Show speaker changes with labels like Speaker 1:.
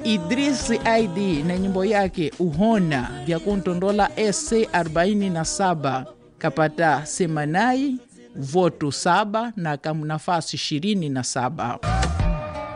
Speaker 1: Idrisi ID na nyimbo yake Uhona vya kuntondola SC47 kapata semanai votu 7 na kamnafasi 27.